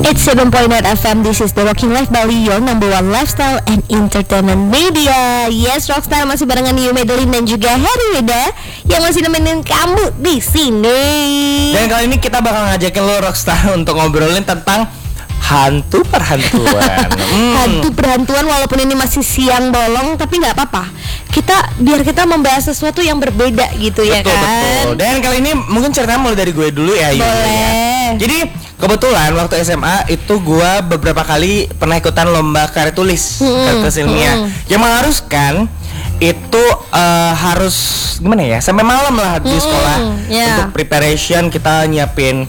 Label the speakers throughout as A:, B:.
A: It's 7.9 FM. This is The Rocking Life Bali, your number one lifestyle and entertainment media. Yes, Rockstar masih barengan Yu Medlin dan juga Harry Weda yang masih nemenin kamu di sini.
B: Dan kali ini kita bakal ngajakin lo Rockstar untuk ngobrolin tentang hantu perhantuan.
A: Hantu perhantuan, walaupun ini masih siang bolong, tapi nggak apa-apa. Biar kita membahas sesuatu yang berbeda gitu, ya kan?
B: Betul. Dan kali ini mungkin ceritanya mulai dari gue dulu ya.
A: Boleh.
B: Jadi kebetulan waktu SMA itu gue beberapa kali pernah ikutan lomba karya tulis, karya tulis ilmiah, yang mengharuskan itu harus gimana ya, sampai malam lah di sekolah untuk preparation, kita nyiapin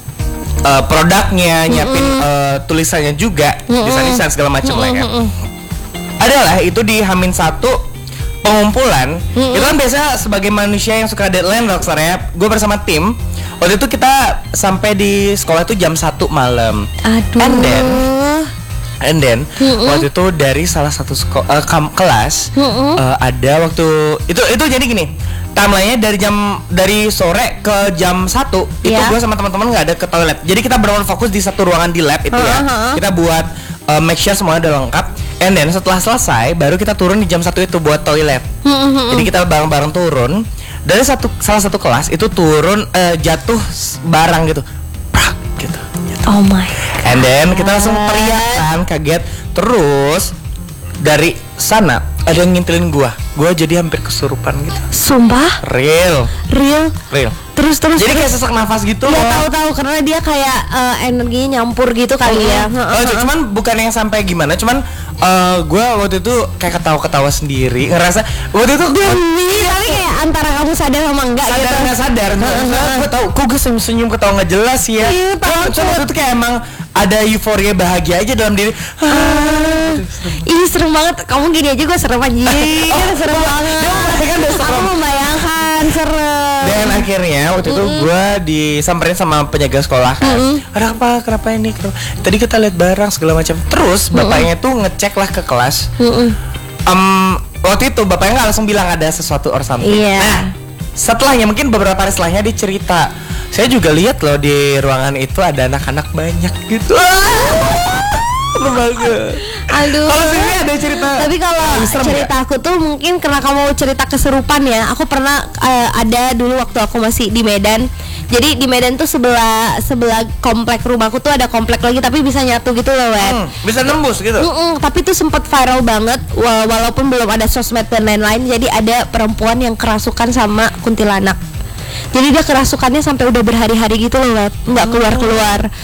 B: produknya, nyiapin tulisannya juga, desain segala macam lah ya. Adalah itu di H-1 pengumpulan. Itu kan biasa sebagai manusia yang suka deadline, Rockstar ya. Gue bersama tim waktu itu kita sampai di sekolah itu jam 1 malam.
A: Aduh.
B: And then waktu itu dari salah satu kelas ada waktu itu jadi gini. Timelinenya dari sore ke jam 1 itu gue sama teman-teman nggak ada ke toilet. Jadi kita benar-benar fokus di satu ruangan di lab itu ya. Kita buat make sure semuanya udah lengkap. And then setelah selesai baru kita turun di jam 1 itu buat toilet. Jadi kita bareng-bareng turun. Dari salah satu kelas itu turun jatuh barang gitu. Prak gitu.
A: Oh my God.
B: And then kita langsung teriak kan, kaget. Terus dari sana ada yang ngintilin gua jadi hampir kesurupan gitu.
A: Sumpah?
B: Real.
A: Terus
B: Jadi kayak sesak nafas gitu.
A: Ya tahu karena dia kayak energinya nyampur gitu kali ya.
B: Cuman bukan yang sampai gimana, cuman gue waktu itu kayak ketawa-ketawa sendiri, ngerasa waktu itu
A: kali kayak antara kamu sadar sama enggak
B: sadar
A: gitu.
B: nggak sadar. Gue tahu, kok gue senyum ketawa nggak jelas ya.
A: Iya,
B: Cuma waktu itu kayak emang ada euforia bahagia aja dalam diri.
A: Ih, serem banget. Kamu gini aja gue serem aja. Serem banget. Aku membayangkan serem.
B: Dan akhirnya waktu itu gue disamperin sama penjaga sekolah kan. Ada apa? Kenapa ini? Tadi kita lihat barang segala macam. Terus bapaknya tuh ngecek lah ke kelas. Waktu itu bapaknya nggak langsung bilang ada sesuatu or something. Nah, setelahnya mungkin beberapa hari setelahnya dia cerita, saya juga lihat loh di ruangan itu ada anak-anak banyak gitu.
A: Aduh.
B: Kalau sini ada cerita.
A: Tapi kalau cerita aku tuh mungkin karena kamu cerita keserupan ya. Aku pernah ada dulu waktu aku masih di Medan. Jadi di Medan tuh sebelah komplek rumahku tuh ada komplek lagi tapi bisa nyatu gitu loh, Wet.
B: Bisa nembus gitu.
A: Tapi itu sempat viral banget walaupun belum ada sosmed dan lain-lain. Jadi ada perempuan yang kerasukan sama kuntilanak. Jadi dia kerasukannya sampai udah berhari-hari gitu loh, Wet. Nggak keluar-keluar.